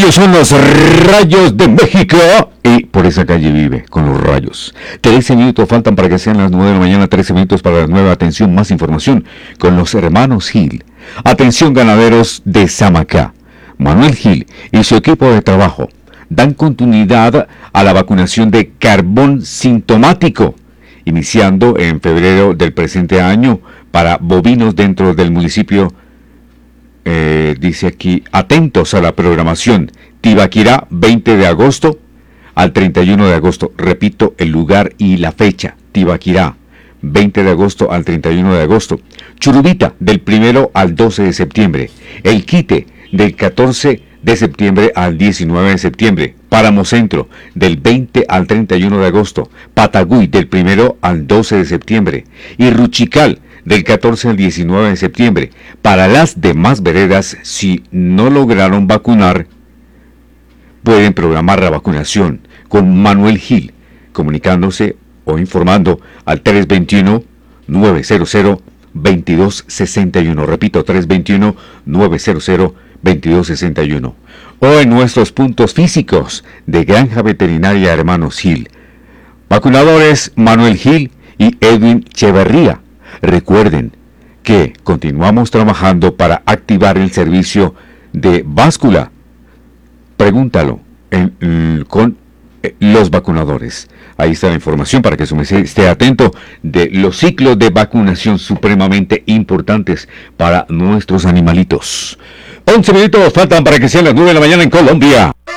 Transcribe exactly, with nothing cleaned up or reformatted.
Ellos son los Rayos de México y por esa calle vive con los Rayos. trece minutos faltan para que sean las nueve de la mañana, trece minutos para las nueve. Atención, más información con los hermanos Gil. Atención, ganaderos de Samacá. Manuel Gil y su equipo de trabajo dan continuidad a la vacunación de carbón sintomático, iniciando en febrero del presente año para bovinos dentro del municipio. Eh, dice aquí, atentos a la programación. Tibaquirá, veinte de agosto al treinta y uno de agosto. Repito, el lugar y la fecha. Tibaquirá, veinte de agosto al treinta y uno de agosto. Churubita, del primero al doce de septiembre. El Quite, del catorce de septiembre al diecinueve de septiembre. Páramo Centro, del veinte al treinta y uno de agosto. Patagüí, del primero al doce de septiembre. Y Ruchical, del catorce al diecinueve de septiembre. Para las demás veredas, si no lograron vacunar, pueden programar la vacunación con Manuel Gil, comunicándose o informando al tres dos uno, nueve cero cero, dos dos seis uno. Repito, tres dos uno, nueve cero cero, dos dos seis uno. O en nuestros puntos físicos de Granja Veterinaria Hermanos Gil. Vacunadores Manuel Gil y Edwin Cheverría. Recuerden que continuamos trabajando para activar el servicio de báscula. Pregúntalo en, en, con eh, los vacunadores. Ahí está la información para que su merced esté atento de los ciclos de vacunación supremamente importantes para nuestros animalitos. once minutos faltan para que sean las nueve de la mañana en Colombia.